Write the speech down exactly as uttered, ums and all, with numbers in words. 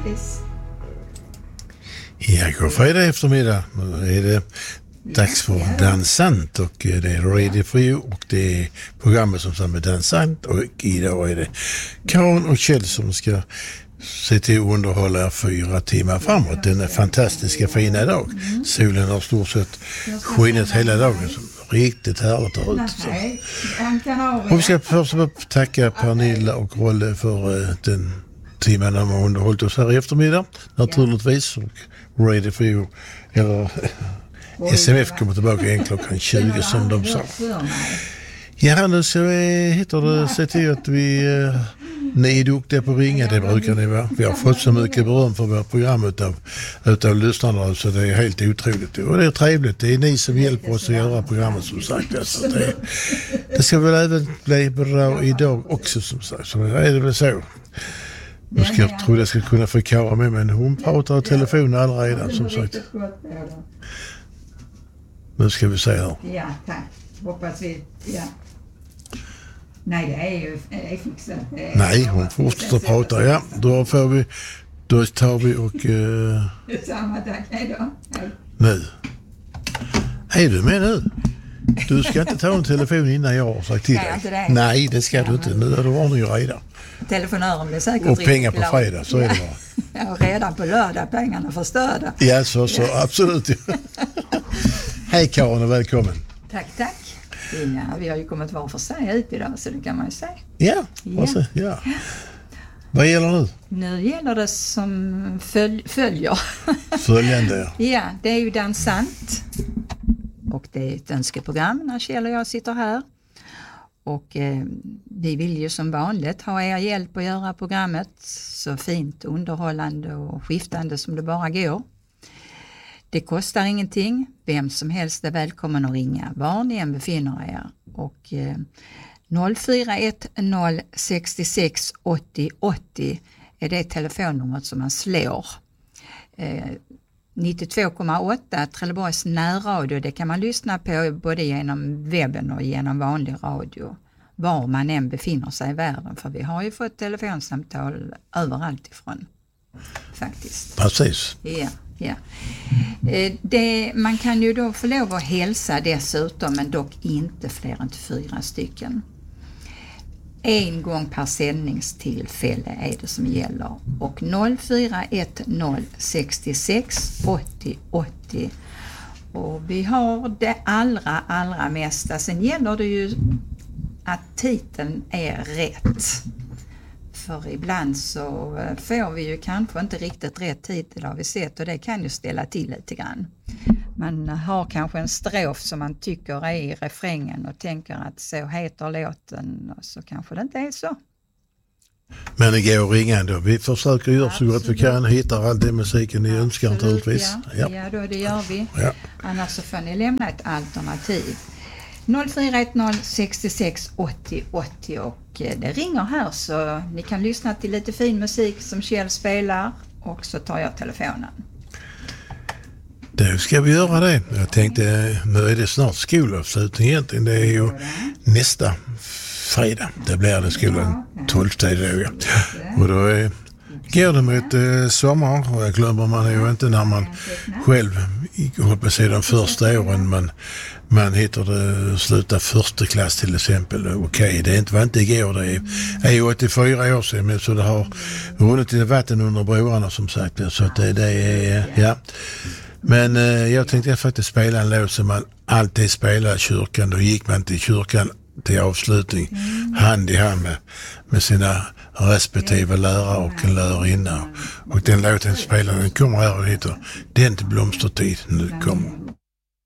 naturligtvis. Ja, god fredag eftermiddag. Nu är det dags för Dansant och det är Radio for You och det är programmet som samlar Dansant och idag är det Karin och Kjell som ska se till att underhålla fyra timmar framåt. Den är fantastiska fina dag. Solen har stort sett skinit hela dagen som riktigt härligt där ute. Och vi ska först tacka Pernilla och Rolle för den timmen de har underhållit oss här i eftermiddag. Naturligtvis. Och Radio for You eller S M F kommer tillbaka en klockan tjugo som de sa. Ja, nu så heter det se till att vi eh, ni är duktiga på att ringa, det brukar ni vara. Vi har fått så mycket beröm för vårt program utav, utav lyssnarna så det är helt otroligt. Och det är trevligt, det är ni som hjälper oss att göra programmet som sagt. Alltså, det, det ska väl även bli bra idag också som sagt, så är det väl så. Nu ska jag tro att jag ska kunna förklara med men hon pratar i telefon alla redan som sagt. Nu ska vi se här. Ja, tack. Hoppas vi, ja. Nej, det är ju är fixat. Nej, hon fortsätter prata. Ja, då får vi, då tar vi och... Uh, Samma tack, hej då. Hej. Nu. Är du med nu? Du ska inte ta en telefon innan jag har sagt till dig. Det? Nej, det ska ja, du inte. Nu är det ordning och reda. Telefonören blir säkert och pengar på fredag, så är det bara. Ja, redan på lördag, pengarna förstörda. Ja, så, så absolut. Hej Karin och välkommen. Tack, tack. Ja, vi har ju kommit var för sig ut idag, så det kan man ju säga. Ja, ja. Alltså, ja. Vad gäller nu? Nu gäller det som följ, följer. Följande. Ja, det är ju Dansant. Och det är ett önskeprogram när Kjell och jag sitter här. Och eh, vi vill ju som vanligt ha er hjälp att göra programmet så fint, underhållande och skiftande som det bara går. Det kostar ingenting. Vem som helst är välkommen att ringa var ni än befinner er. Och eh, noll fyra ett noll sex sex åttio åttio är det telefonnumret som man slår. Eh, nittiotvå komma åtta Trelleborgs närradio, det kan man lyssna på både genom webben och genom vanlig radio. Var man än befinner sig i världen, för vi har ju fått telefonsamtal överallt ifrån. Faktiskt. Precis. Ja. Ja. Det, man kan ju då få lov att hälsa dessutom, men dock inte fler än fyra stycken. En gång per sändningstillfälle är det som gäller. Och noll fyra ett noll sex sex åttio åttio. Och vi har det allra, allra mesta. Sen gäller det ju att titeln är rätt. För ibland så får vi ju kanske inte riktigt rätt titel har vi sett och det kan ju ställa till lite grann. Man har kanske en strof som man tycker är i refrängen och tänker att så heter låten och så kanske det inte är så. Men det går att ringa ändå. Vi försöker göra så gott vi kan, hitta all den musiken ni önskar naturligtvis. Ja, ja. ja då, det gör vi. Ja. Annars så får ni lämna ett alternativ. noll fyra ett noll sex sex åttio åttio och det ringer här så ni kan lyssna till lite fin musik som Kjell spelar och så tar jag telefonen. Då ska vi göra det. Jag tänkte, nu är det snart skolavslutning egentligen. Det är ju nästa fredag. Det blir det skolan tolfte då. Och då är, går det mot eh, sommar och jag glömmer man ju inte när man själv håller på sig de första åren men man hittar det sluta första klass till exempel. Okej, okay, det är inte vad inte igår. Det är, är ju åttiofyra år sedan men så det har runnit i vatten under broarna som sagt. Så att det, det är, ja. Men eh, jag tänkte jag faktiskt spela en låt som man alltid spelar i kyrkan. Då gick man till kyrkan till avslutning mm. hand i hand med, med sina respektive lärare och en lärarinna. Och den låten spelar den kommer här och heter Den till blomstertid nu kommer.